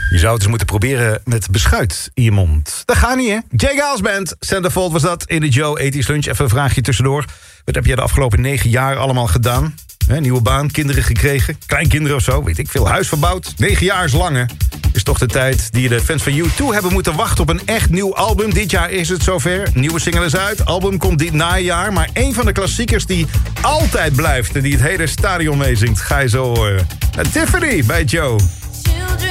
Je zou het eens moeten proberen met beschuit in je mond. Dat gaat niet, hè? Jay Giles Band, Centerfold was dat in de Joe 80's Lunch. Even een vraagje tussendoor. Wat heb jij de afgelopen 9 jaar allemaal gedaan? Nieuwe baan, kinderen gekregen, kleinkinderen of zo, weet ik veel. Huis verbouwd, 9 jaar is lang, hè? Is toch de tijd die de fans van U2 hebben moeten wachten op een echt nieuw album. Dit jaar is het zover. Nieuwe single is uit. Album komt dit najaar. Maar een van de klassiekers die altijd blijft en die het hele stadion meezingt, ga je zo horen. Tiffany bij Joe.